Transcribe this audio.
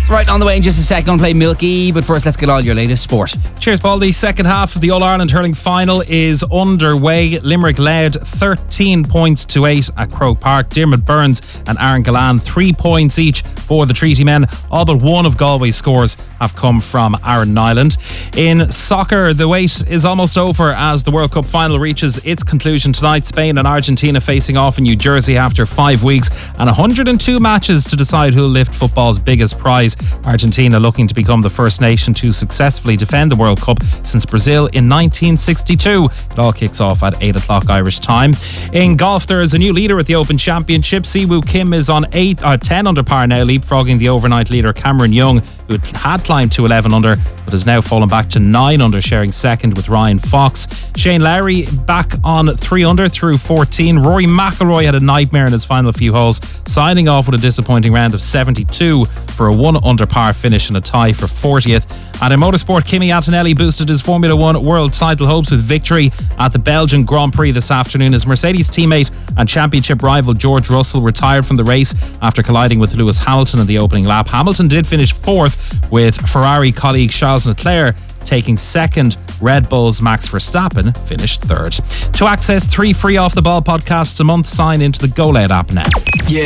Right, on the way in just a second, going to play Milky, but first let's get all your latest sport. Cheers, Paul. The second half of the All-Ireland hurling final is underway. Limerick led 13 points to 8 at Croke Park. Diarmuid Burns and Aaron Gallan 3 points each for the Treaty men. All but one of Galway's scores have come from Aaron Nyland. In soccer, the wait is almost over as the World Cup final reaches its conclusion tonight. Spain and Argentina facing off in New Jersey after 5 weeks and 102 matches to decide who'll lift football's biggest prize. Argentina looking to become the first nation to successfully defend the World Cup since Brazil in 1962. It all kicks off at 8 o'clock Irish time. In golf, there is a new leader at the Open Championship. Siwoo Kim is on 10 under par now, leapfrogging the overnight leader Cameron Young, who had climbed to 11 under but has now fallen back to 9 under, sharing second with Ryan Fox. Shane Lowry back on 3 under through 14. Rory McIlroy had a nightmare in his final few holes, signing off with a disappointing round of 72 for a 1 under par finish and a tie for 40th. And in motorsport, Kimi Antonelli boosted his Formula 1 world title hopes with victory at the Belgian Grand Prix this afternoon. His Mercedes teammate and championship rival George Russell retired from the race after colliding with Lewis Hamilton in the opening lap. Hamilton did finish 4th, with Ferrari colleague Charles Leclerc taking 2nd. Red Bull's Max Verstappen finished 3rd. To access 3 free Off the Ball podcasts a month, sign into the GoLoud app now. Yeah.